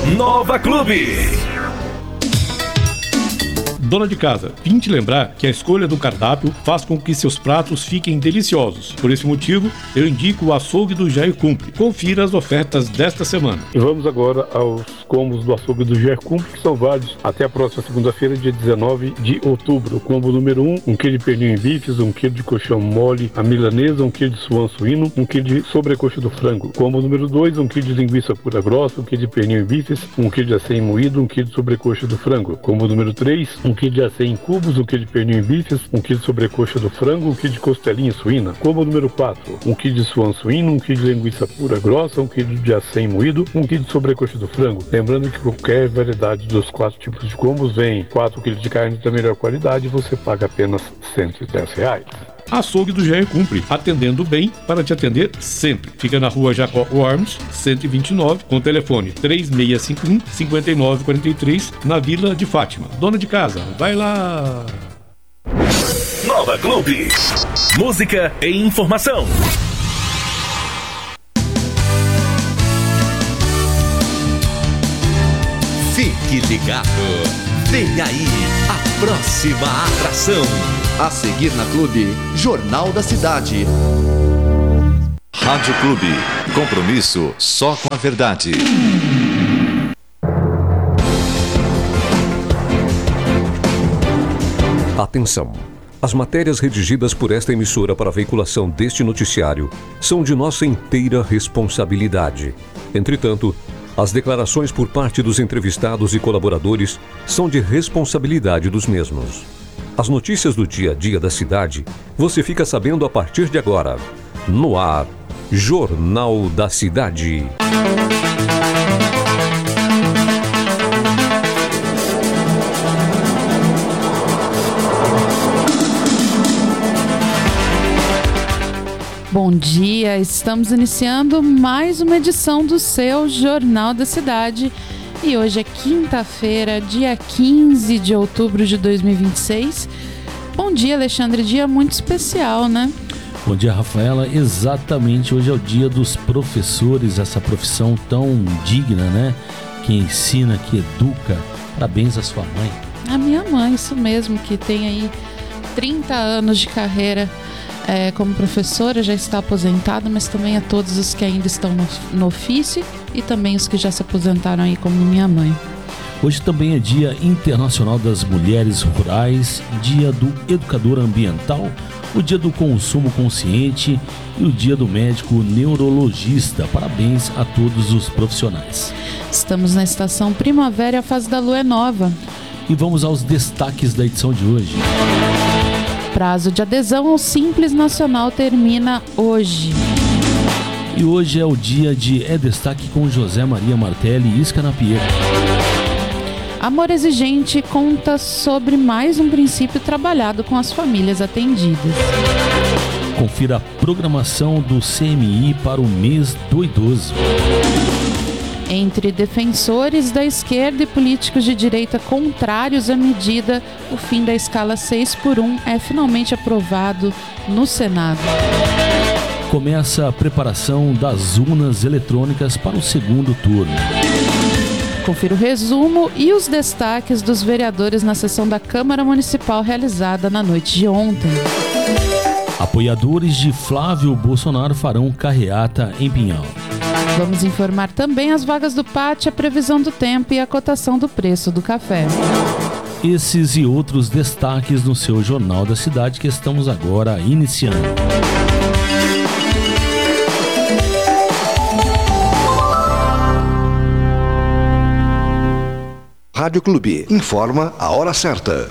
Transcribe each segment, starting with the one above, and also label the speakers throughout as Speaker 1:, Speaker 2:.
Speaker 1: Nova Clube.
Speaker 2: Dona de casa, vim te lembrar que a escolha do cardápio faz com que seus pratos fiquem deliciosos. Por esse motivo, eu indico o açougue do Jair Cumpre. Confira as ofertas desta semana.
Speaker 3: E vamos agora aos combos do açougue do Jair Cumpre, que são válidos até a próxima segunda-feira, dia 19 de outubro. O combo número 1, 1 kg de pernil em bifes, 1 kg de coxão mole, a milanesa, 1 kg de suã suíno, 1 kg de sobrecoxa do frango. Combo número 2, 1 kg de linguiça pura grossa, 1 kg de pernil em bifes, 1 kg de acém moído, 1 kg de sobrecoxa do frango. Combo número 3, 1 kg de acém em cubos, 1 kg de pernil em bifes, 1 kg de sobrecoxa do frango, 1 kg de costelinha suína. Combo número 4, 1 kg de suã suíno, 1 kg de linguiça pura grossa, 1 kg de acém moído, 1 kg de sobrecoxa do frango. Lembrando que qualquer variedade dos 4 tipos de combos vem 4 kg de carne da melhor qualidade e você paga apenas R$110.
Speaker 2: Açougue do Jair Cumpre, atendendo bem para te atender sempre. Fica na rua Jacó Worms, 129, com telefone 3651-5943, na Vila de Fátima. Dona de casa, vai lá!
Speaker 1: Nova Clube. Música e informação.
Speaker 4: Fique ligado. Vem aí a próxima atração.
Speaker 5: A seguir na Clube, Jornal da Cidade.
Speaker 4: Rádio Clube. Compromisso só com a verdade.
Speaker 6: Atenção! As matérias redigidas por esta emissora para a veiculação deste noticiário são de nossa inteira responsabilidade. Entretanto, as declarações por parte dos entrevistados e colaboradores são de responsabilidade dos mesmos. As notícias do dia a dia da cidade você fica sabendo a partir de agora. No ar, Jornal da Cidade.
Speaker 7: Bom dia, estamos iniciando mais uma edição do seu Jornal da Cidade e hoje é quinta-feira, dia 15 de outubro de 2026. Bom dia, Alexandre, dia muito especial, né?
Speaker 8: Bom dia, Rafaela. Exatamente, hoje é o dia dos professores, essa profissão tão digna, né? Que ensina, que educa. Parabéns à sua mãe.
Speaker 7: A minha mãe, isso mesmo, que tem aí 30 anos de carreira como professora, já está aposentada, mas também a todos os que ainda estão no ofício e também os que já se aposentaram aí, como minha mãe.
Speaker 8: Hoje também é Dia Internacional das Mulheres Rurais, Dia do Educador Ambiental, o Dia do Consumo Consciente e o Dia do Médico Neurologista. Parabéns a todos os profissionais.
Speaker 7: Estamos na estação primavera e a fase da lua é nova.
Speaker 8: E vamos aos destaques da edição de hoje.
Speaker 7: Prazo de adesão ao Simples Nacional termina hoje.
Speaker 8: E hoje é o dia de destaque com José Maria Martelli e Isca na Pietra.
Speaker 7: Amor Exigente conta sobre mais um princípio trabalhado com as famílias atendidas.
Speaker 8: Confira a programação do CMI para o mês do idoso.
Speaker 7: Entre defensores da esquerda e políticos de direita contrários à medida, o fim da escala 6x1 é finalmente aprovado no Senado.
Speaker 8: Começa a preparação das urnas eletrônicas para o segundo turno.
Speaker 7: Confira o resumo e os destaques dos vereadores na sessão da Câmara Municipal realizada na noite de ontem.
Speaker 8: Apoiadores de Flávio Bolsonaro farão carreata em Pinhal.
Speaker 7: Vamos informar também as vagas do PAT, a previsão do tempo e a cotação do preço do café.
Speaker 8: Esses e outros destaques no seu Jornal da Cidade que estamos agora iniciando.
Speaker 5: Rádio Clube informa a hora certa.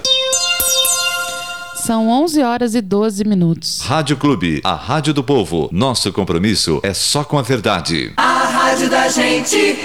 Speaker 7: São 11 horas e 12 minutos.
Speaker 4: Rádio Clube, a rádio do povo. Nosso compromisso é só com a verdade.
Speaker 9: A rádio da gente.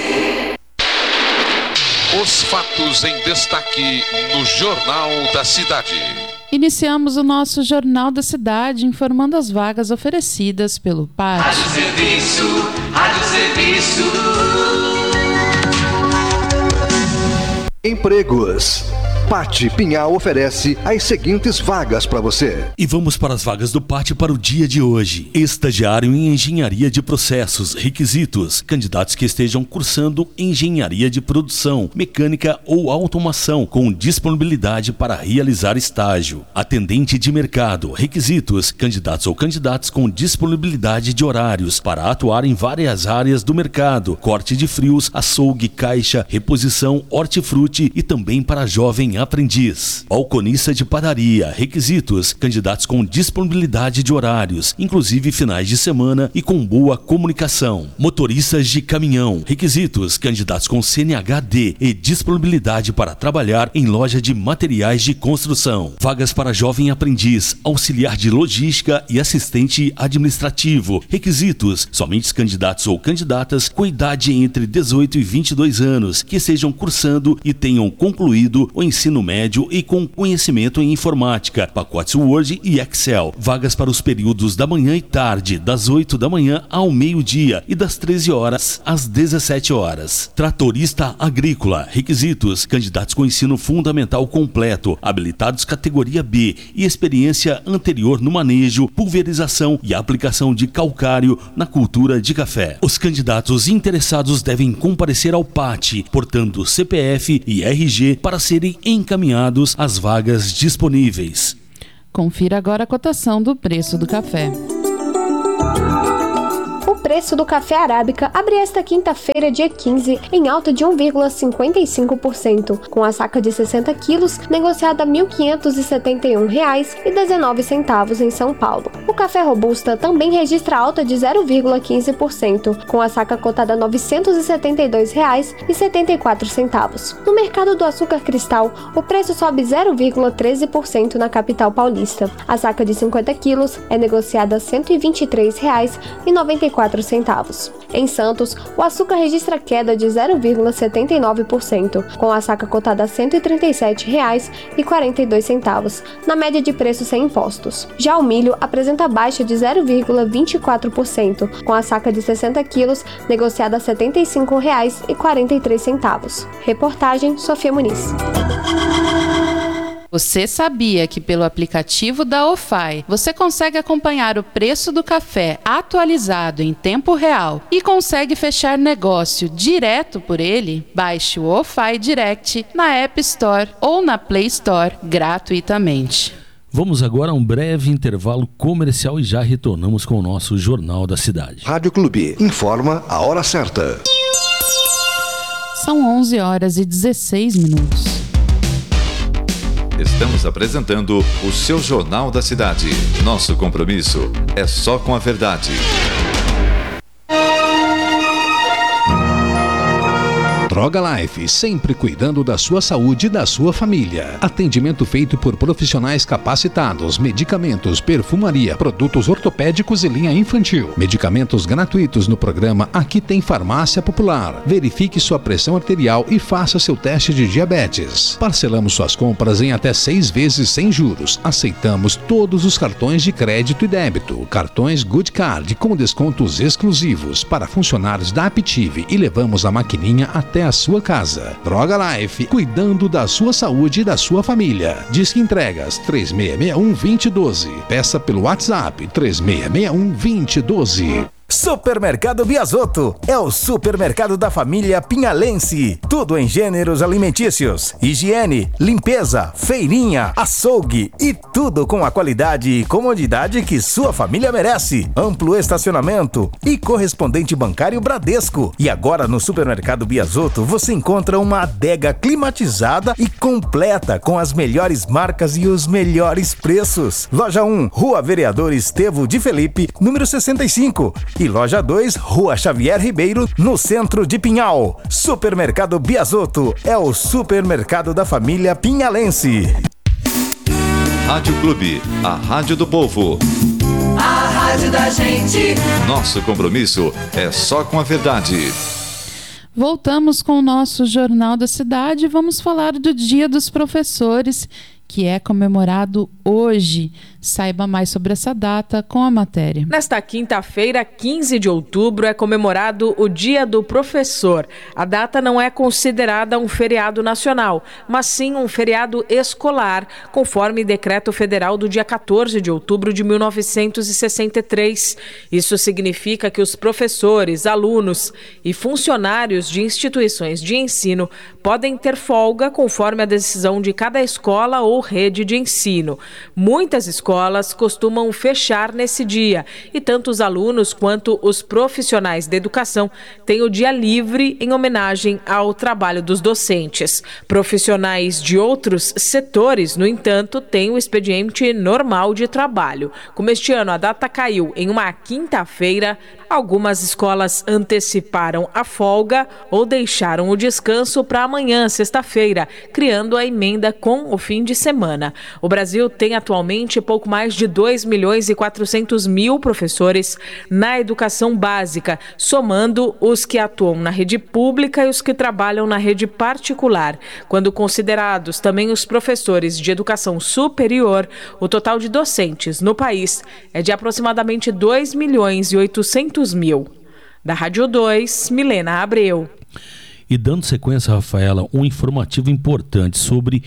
Speaker 10: Os fatos em destaque no Jornal da Cidade.
Speaker 7: Iniciamos o nosso Jornal da Cidade informando as vagas oferecidas pelo PAT.
Speaker 9: Rádio Serviço, Rádio Serviço.
Speaker 5: Empregos.
Speaker 11: Pátio Pinhal oferece as seguintes vagas para você.
Speaker 12: E vamos para as vagas do Pátio para o dia de hoje. Estagiário em Engenharia de Processos. Requisitos: candidatos que estejam cursando Engenharia de Produção, Mecânica ou Automação, com disponibilidade para realizar estágio. Atendente de Mercado. Requisitos: candidatos ou candidatas com disponibilidade de horários para atuar em várias áreas do mercado: corte de frios, açougue, caixa, reposição, hortifruti e também para jovem aprendiz. Balconista de Padaria. Requisitos: candidatos com disponibilidade de horários, inclusive finais de semana e com boa comunicação. Motoristas de caminhão. Requisitos: candidatos com CNHD e disponibilidade para trabalhar em loja de materiais de construção. Vagas para jovem aprendiz, auxiliar de logística e assistente administrativo. Requisitos: somente os candidatos ou candidatas com idade entre 18 e 22 anos que estejam cursando e tenham concluído o ensino médio e com conhecimento em informática, pacotes Word e Excel. Vagas para os períodos da manhã e tarde, das 8 da manhã ao meio-dia e das 13 horas às 17 horas. Tratorista agrícola. Requisitos: candidatos com ensino fundamental completo, habilitados categoria B e experiência anterior no manejo, pulverização e aplicação de calcário na cultura de café. Os candidatos interessados devem comparecer ao PAT, portando CPF e RG para serem encaminhados às vagas disponíveis.
Speaker 7: Confira agora a cotação do preço do café.
Speaker 13: O preço do café arábica abre esta quinta-feira, dia 15, em alta de 1,55%, com a saca de 60 quilos negociada a R$ 1.571,19 em São Paulo. O café robusta também registra alta de 0,15%, com a saca cotada a R$ 972,74. No mercado do açúcar cristal, o preço sobe 0,13% na capital paulista. A saca de 50 quilos é negociada a R$ 123,94. Em Santos, o açúcar registra queda de 0,79%, com a saca cotada a R$ 137,42, na média de preço sem impostos. Já o milho apresenta baixa de 0,24%, com a saca de 60 quilos negociada a R$ 75,43. Reportagem Sofia Muniz.
Speaker 7: Você sabia que pelo aplicativo da OFAI você consegue acompanhar o preço do café atualizado em tempo real e consegue fechar negócio direto por ele? Baixe o OFAI Direct na App Store ou na Play Store gratuitamente.
Speaker 8: Vamos agora a um breve intervalo comercial e já retornamos com o nosso Jornal da Cidade.
Speaker 11: Rádio Clube informa a hora certa.
Speaker 7: São 11h16.
Speaker 4: Estamos apresentando o seu Jornal da Cidade. Nosso compromisso é só com a verdade.
Speaker 14: Droga Life, sempre cuidando da sua saúde e da sua família. Atendimento feito por profissionais capacitados, medicamentos, perfumaria, produtos ortopédicos e linha infantil. Medicamentos gratuitos no programa Aqui Tem Farmácia Popular. Verifique sua pressão arterial e faça seu teste de diabetes. Parcelamos suas compras em até 6 vezes sem juros. Aceitamos todos os cartões de crédito e débito. Cartões Good Card com descontos exclusivos para funcionários da Aptive e levamos a maquininha até a sua casa. Droga Life, cuidando da sua saúde e da sua família. Disque entregas 3661-2012. Peça pelo WhatsApp 3661-2012.
Speaker 15: Supermercado Biasotto é o supermercado da família pinhalense. Tudo em gêneros alimentícios, higiene, limpeza, feirinha, açougue e tudo com a qualidade e comodidade que sua família merece. Amplo estacionamento e correspondente bancário Bradesco. E agora no Supermercado Biasotto você encontra uma adega climatizada e completa com as melhores marcas e os melhores preços. Loja 1, Rua Vereador Estevo de Felipe, número 65. E Loja 2, Rua Xavier Ribeiro, no centro de Pinhal. Supermercado Biasotto é o supermercado da família pinhalense.
Speaker 4: Rádio Clube, a rádio do povo.
Speaker 9: A rádio da gente.
Speaker 4: Nosso compromisso é só com a verdade.
Speaker 7: Voltamos com o nosso Jornal da Cidade e vamos falar do Dia dos Professores, que é comemorado hoje. Saiba mais sobre essa data com a matéria.
Speaker 16: Nesta quinta-feira, 15 de outubro, é comemorado o Dia do Professor. A data não é considerada um feriado nacional, mas sim um feriado escolar, conforme decreto federal do dia 14 de outubro de 1963. Isso significa que os professores, alunos e funcionários de instituições de ensino podem ter folga conforme a decisão de cada escola ou rede de ensino. Muitas escolas costumam fechar nesse dia e tanto os alunos quanto os profissionais da educação têm o dia livre em homenagem ao trabalho dos docentes. Profissionais de outros setores, no entanto, têm o expediente normal de trabalho. Como este ano a data caiu em uma quinta-feira, algumas escolas anteciparam a folga ou deixaram o descanso para amanhã, sexta-feira, criando a emenda com o fim de semana. O Brasil tem atualmente pouco mais de 2.400.000 professores na educação básica, somando os que atuam na rede pública e os que trabalham na rede particular. Quando considerados também os professores de educação superior, o total de docentes no país é de aproximadamente 2.800.000. Da Rádio 2, Milena Abreu.
Speaker 8: E dando sequência, Rafaela, um informativo importante sobre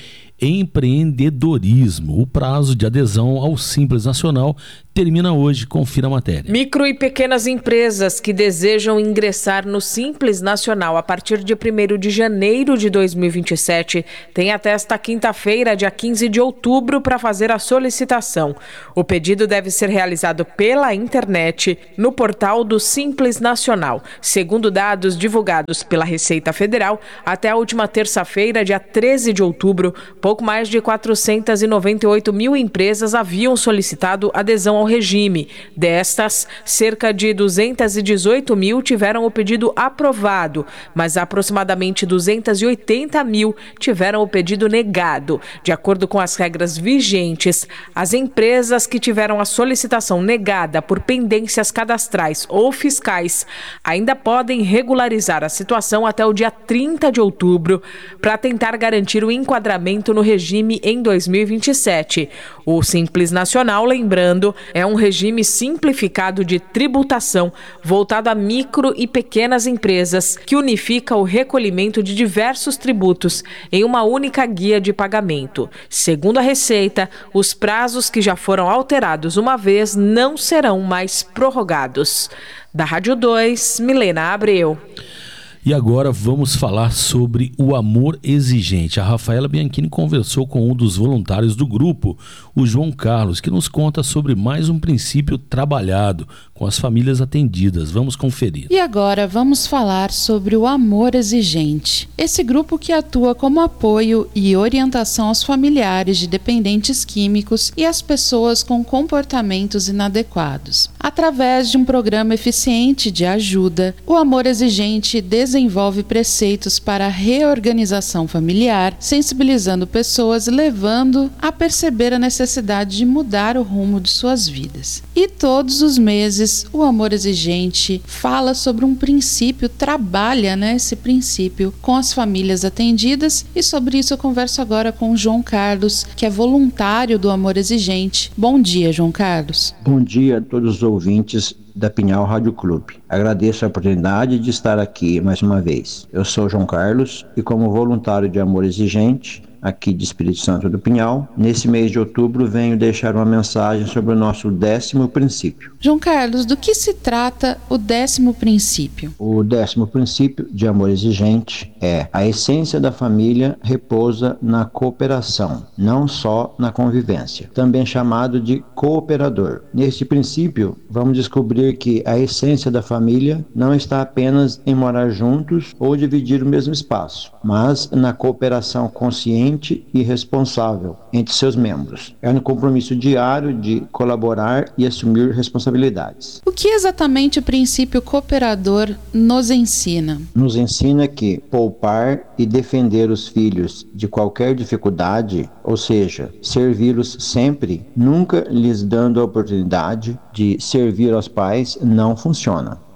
Speaker 8: empreendedorismo. O prazo de adesão ao Simples Nacional termina hoje. Confira a matéria.
Speaker 16: Micro e pequenas empresas que desejam ingressar no Simples Nacional a partir de 1º de janeiro de 2027 têm até esta quinta-feira, dia 15 de outubro, para fazer a solicitação. O pedido deve ser realizado pela internet no portal do Simples Nacional. Segundo dados divulgados pela Receita Federal, até a última terça-feira, dia 13 de outubro, pouco mais de 498.000 empresas haviam solicitado adesão ao regime. Destas, cerca de 218.000 tiveram o pedido aprovado, mas aproximadamente 280.000 tiveram o pedido negado. De acordo com as regras vigentes, as empresas que tiveram a solicitação negada por pendências cadastrais ou fiscais ainda podem regularizar a situação até o dia 30 de outubro para tentar garantir o enquadramento no regime em 2027. O Simples Nacional, lembrando, é um regime simplificado de tributação voltado a micro e pequenas empresas que unifica o recolhimento de diversos tributos em uma única guia de pagamento. Segundo a Receita, os prazos que já foram alterados uma vez não serão mais prorrogados. Da Rádio 2, Milena Abreu.
Speaker 8: E agora vamos falar sobre o amor exigente. A Rafaela Bianchini conversou com um dos voluntários do grupo, o João Carlos, que nos conta sobre mais um princípio trabalhado com as famílias atendidas. Vamos conferir.
Speaker 7: E agora vamos falar sobre o amor exigente. Esse grupo que atua como apoio e orientação aos familiares de dependentes químicos e às pessoas com comportamentos inadequados. Através de um programa eficiente de ajuda, o amor exigente desenvolve preceitos para a reorganização familiar, sensibilizando pessoas e levando a perceber a necessidade de mudar o rumo de suas vidas. E todos os meses, o amor exigente fala sobre um princípio, trabalha esse princípio com as famílias atendidas, e sobre isso eu converso agora com o João Carlos, que é voluntário do Amor Exigente. Bom dia, João Carlos.
Speaker 17: Bom dia a todos os ouvintes da Pinhal Rádio Clube. Agradeço a oportunidade de estar aqui mais uma vez. Eu sou João Carlos e, como voluntário de Amor Exigente, aqui de Espírito Santo do Pinhal, nesse mês de outubro venho deixar uma mensagem sobre o nosso 10º princípio.
Speaker 7: João Carlos, do que se trata o 10º princípio?
Speaker 17: O 10º princípio de Amor Exigente é: a essência da família repousa na cooperação, não só na convivência, também chamado de cooperador. Neste princípio, vamos descobrir que a essência da família não está apenas em morar juntos ou dividir o mesmo espaço, mas na cooperação consciente e responsável entre seus membros. É no compromisso diário de colaborar e assumir responsabilidades.
Speaker 7: O que exatamente o princípio cooperador nos ensina?
Speaker 17: Nos ensina que poupar e defender os filhos de qualquer dificuldade, ou seja, servi-los sempre, nunca lhes dando a oportunidade de servir aos pais, não funciona.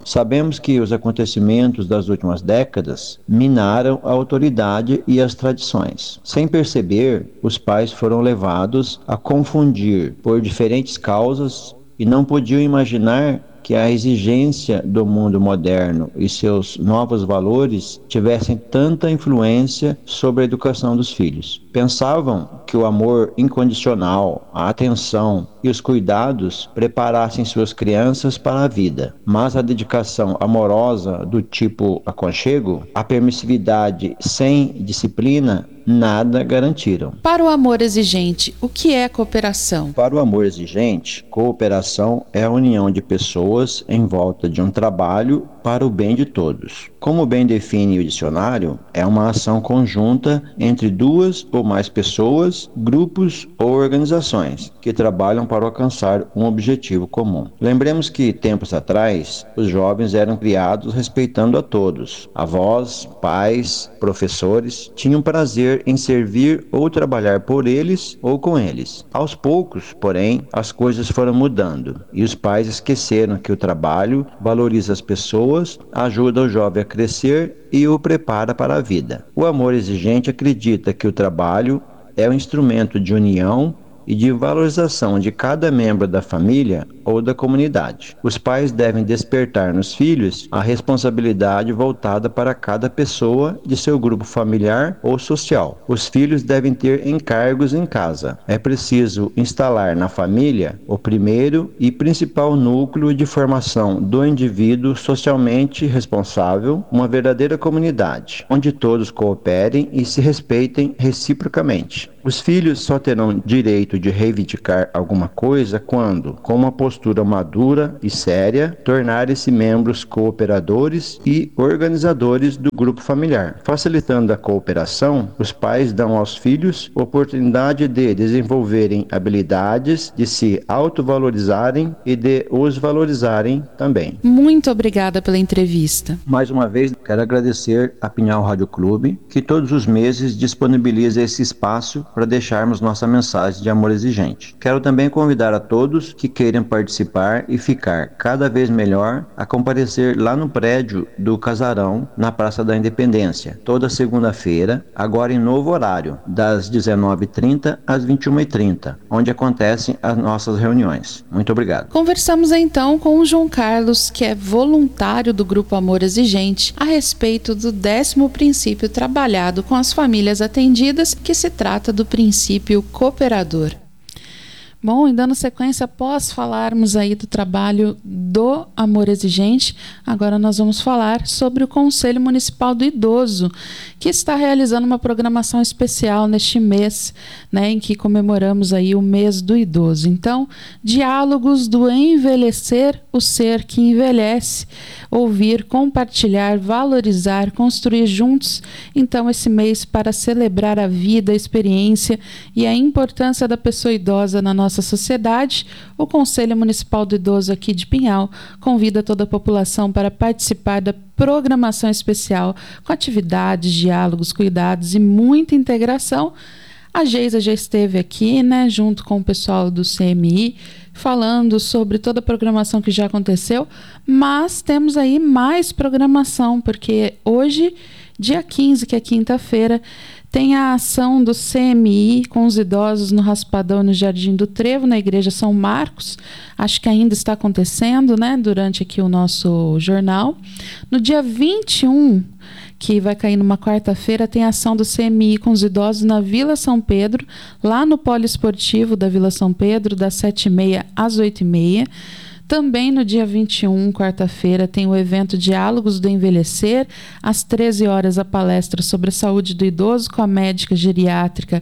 Speaker 17: Sabemos que os acontecimentos das últimas décadas minaram a autoridade e as tradições. Sem perceber, os pais foram levados a confundir por diferentes causas e não podiam imaginar que a exigência do mundo moderno e seus novos valores tivessem tanta influência sobre a educação dos filhos. Pensavam que o amor incondicional, a atenção e os cuidados preparassem suas crianças para a vida, mas a dedicação amorosa do tipo aconchego, a permissividade sem disciplina, nada garantiram.
Speaker 7: Para o amor exigente, o que é cooperação?
Speaker 17: Para o amor exigente, cooperação é a união de pessoas em volta de um trabalho para o bem de todos. Como bem define o dicionário, é uma ação conjunta entre duas ou mais pessoas, grupos ou organizações que trabalham para alcançar um objetivo comum. Lembremos que, tempos atrás, os jovens eram criados respeitando a todos. Avós, pais, professores tinham prazer em servir ou trabalhar por eles ou com eles. Aos poucos, porém, as coisas foram mudando e os pais esqueceram que o trabalho valoriza as pessoas, ajuda o jovem a crescer e o prepara para a vida. O amor exigente acredita que o trabalho é um instrumento de união e de valorização de cada membro da família ou da comunidade. Os pais devem despertar nos filhos a responsabilidade voltada para cada pessoa de seu grupo familiar ou social. Os filhos devem ter encargos em casa. É preciso instalar na família o primeiro e principal núcleo de formação do indivíduo socialmente responsável, uma verdadeira comunidade, onde todos cooperem e se respeitem reciprocamente. Os filhos só terão direito de reivindicar alguma coisa quando, com uma postura madura e séria, tornarem-se membros cooperadores e organizadores do grupo familiar. Facilitando a cooperação, os pais dão aos filhos oportunidade de desenvolverem habilidades, de se autovalorizarem e de os valorizarem também.
Speaker 7: Muito obrigada pela entrevista.
Speaker 17: Mais uma vez, quero agradecer a Pinhal Rádio Clube, que todos os meses disponibiliza esse espaço para deixarmos nossa mensagem de amor exigente. Quero também convidar a todos que queiram participar e ficar cada vez melhor a comparecer lá no prédio do Casarão, na Praça da Independência, toda segunda-feira, agora em novo horário, das 19h30 às 21h30, onde acontecem as nossas reuniões. Muito obrigado.
Speaker 7: Conversamos então com o João Carlos, que é voluntário do Grupo Amor Exigente, a respeito do 10º princípio trabalhado com as famílias atendidas, que se trata do princípio cooperador. Bom, e dando sequência, após falarmos aí do trabalho do Amor Exigente, agora nós vamos falar sobre o Conselho Municipal do Idoso, que está realizando uma programação especial neste mês, né, em que comemoramos aí o mês do idoso. Então, diálogos do envelhecer, o ser que envelhece, ouvir, compartilhar, valorizar, construir juntos, então, esse mês para celebrar a vida, a experiência e a importância da pessoa idosa na nossa sociedade. O Conselho Municipal do Idoso aqui de Pinhal convida toda a população para participar da programação especial com atividades, diálogos, cuidados e muita integração. A Geisa já esteve aqui, né, junto com o pessoal do CMI, falando sobre toda a programação que já aconteceu, mas temos aí mais programação, porque hoje, dia 15, que é quinta-feira, tem a ação do CMI com os idosos no Raspadão, no Jardim do Trevo, na Igreja São Marcos. Acho que ainda está acontecendo, né, durante aqui o nosso jornal. No dia 21, que vai cair numa quarta-feira, tem a ação do CMI com os idosos na Vila São Pedro, lá no Poliesportivo da Vila São Pedro, das 7h30 às 8h30. Também no dia 21, quarta-feira, tem o evento Diálogos do Envelhecer. Às 13 horas, a palestra sobre a saúde do idoso com a médica geriátrica,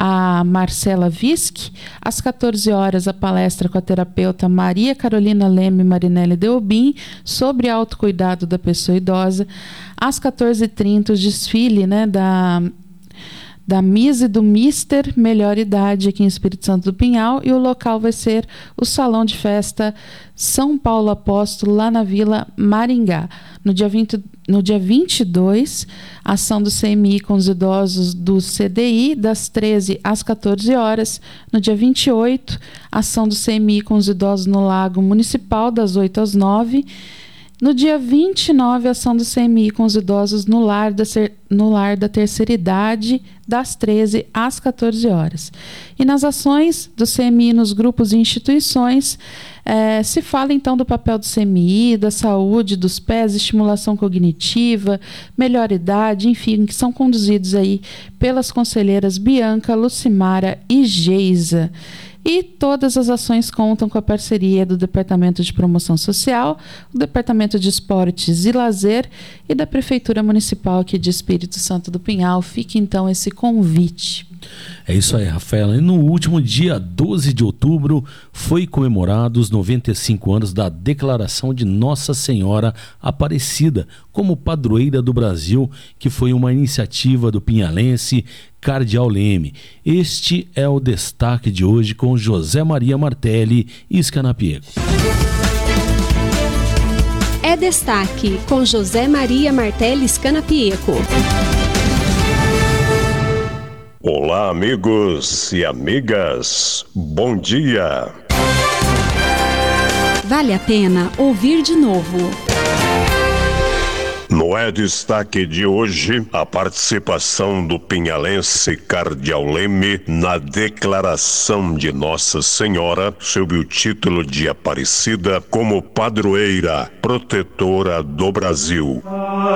Speaker 7: a Marcela Visc. Às 14 horas, a palestra com a terapeuta Maria Carolina Leme Marinelli Deobim sobre autocuidado da pessoa idosa. Às 14h30, o desfile, né, da Miss e do Mister Melhor Idade aqui em Espírito Santo do Pinhal, e o local vai ser o Salão de Festa São Paulo Apóstolo, lá na Vila Maringá. No dia 22, ação do CMI com os idosos do CDI, das 13 às 14 horas. No dia 28, ação do CMI com os idosos no Lago Municipal, das 8 às 9. No dia 29, ação do CMI com os idosos no lar da terceira idade, das 13 às 14 horas. E nas ações do CMI nos grupos e instituições, se fala então do papel do CMI, da saúde dos pés, estimulação cognitiva, melhor idade, enfim, que são conduzidos aí pelas conselheiras Bianca, Lucimara e Geisa. E todas as ações contam com a parceria do Departamento de Promoção Social, o Departamento de Esportes e Lazer e da Prefeitura Municipal aqui de Espírito Santo do Pinhal. Fique então esse convite.
Speaker 8: É isso aí, Rafaela. E no último dia 12 de outubro foi comemorado os 95 anos da declaração de Nossa Senhora Aparecida como padroeira do Brasil, que foi uma iniciativa do pinhalense Cardeal Leme. Este é o destaque de hoje com José Maria Martelli e Scanapieco.
Speaker 18: É destaque com José Maria Martelli Scanapieco.
Speaker 19: Olá, amigos e amigas, bom dia!
Speaker 18: Vale a pena ouvir de novo.
Speaker 19: No É Destaque de hoje, a participação do pinhalense Cardeal Leme na declaração de Nossa Senhora sob o título de Aparecida como padroeira protetora do Brasil.